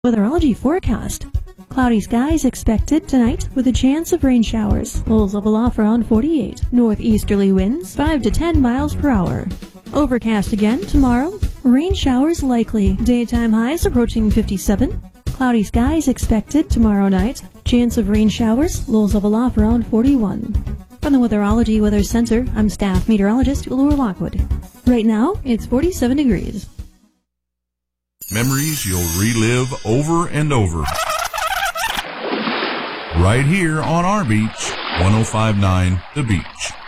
Weatherology forecast. Cloudy skies expected tonight with a chance of rain showers. Lows level off around 48. Northeasterly winds 5 to 10 miles per hour. Overcast again tomorrow. Rain showers likely. Daytime highs approaching 57. Cloudy skies expected tomorrow night. Chance of rain showers. Lows level off around 41. From the Weatherology Weather Center, I'm staff meteorologist Laura Lockwood. Right now, it's 47 degrees. Memories you'll relive over and over. Right here on our beach, 105.9 The Beach.